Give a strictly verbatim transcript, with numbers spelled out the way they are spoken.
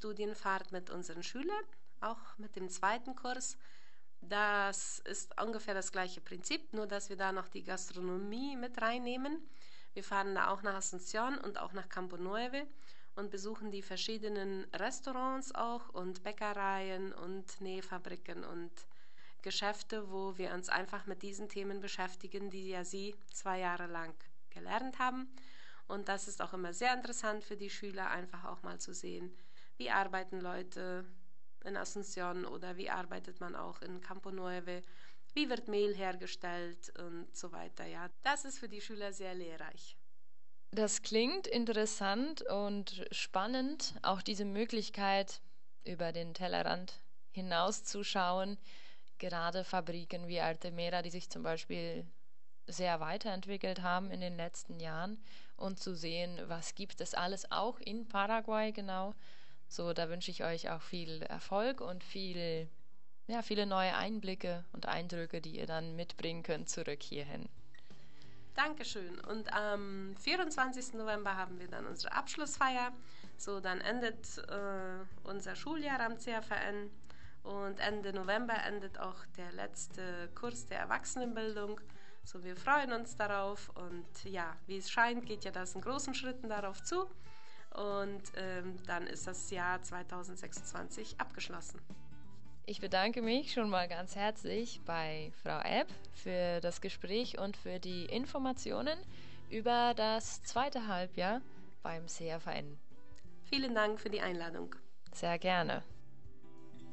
Studienfahrt mit unseren Schülern, auch mit dem zweiten Kurs. Das ist ungefähr das gleiche Prinzip, nur dass wir da noch die Gastronomie mit reinnehmen. Wir fahren da auch nach Asunción und auch nach Campo Nueve und besuchen die verschiedenen Restaurants auch und Bäckereien und Nähfabriken und Geschäfte, wo wir uns einfach mit diesen Themen beschäftigen, die ja Sie zwei Jahre lang gelernt haben. Und das ist auch immer sehr interessant für die Schüler, einfach auch mal zu sehen, wie arbeiten Leute in Asunción oder wie arbeitet man auch in Campo Nueve, wie wird Mehl hergestellt und so weiter. Ja, das ist für die Schüler sehr lehrreich. Das klingt interessant und spannend, auch diese Möglichkeit, über den Tellerrand hinauszuschauen. Gerade Fabriken wie Altamira, die sich zum Beispiel sehr weiterentwickelt haben in den letzten Jahren und zu sehen, was gibt es alles auch in Paraguay genau. So, da wünsche ich euch auch viel Erfolg und viel, ja, viele neue Einblicke und Eindrücke, die ihr dann mitbringen könnt zurück hierhin. Dankeschön. Und am vierundzwanzigsten November haben wir dann unsere Abschlussfeier. So, dann endet äh, unser Schuljahr am C F A N und Ende November endet auch der letzte Kurs der Erwachsenenbildung. So, wir freuen uns darauf und ja, wie es scheint, geht ja das in großen Schritten darauf zu. Und ähm, dann ist das Jahr zweitausendsechsundzwanzig abgeschlossen. Ich bedanke mich schon mal ganz herzlich bei Frau Epp für das Gespräch und für die Informationen über das zweite Halbjahr beim C F A N. Vielen Dank für die Einladung. Sehr gerne.